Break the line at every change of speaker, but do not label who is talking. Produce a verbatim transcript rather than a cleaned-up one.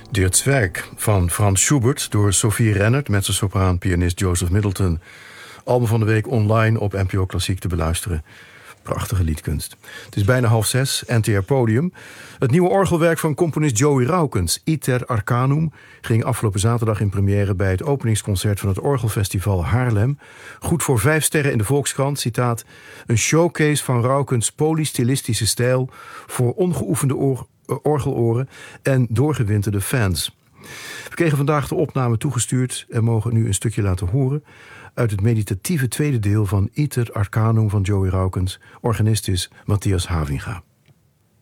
Der Zwerg van Franz Schubert door Sophie Rennert... met zijn sopraan-pianist Joseph Middleton. Album van de week online op N P O Klassiek te beluisteren. Prachtige liedkunst. Het is bijna half zes, N T R Podium. Het nieuwe orgelwerk van componist Joey Raukens, Iter Arcanum... ging afgelopen zaterdag in première bij het openingsconcert... van het Orgelfestival Haarlem. Goed voor vijf sterren in de Volkskrant, citaat... een showcase van Raukens' polystylistische stijl... voor ongeoefende oor, orgeloren en doorgewinterde fans. We kregen vandaag de opname toegestuurd... en mogen nu een stukje laten horen... uit het meditatieve tweede deel van Iter Arcanum van Joey Raukens. Organist is Matthias Havinga.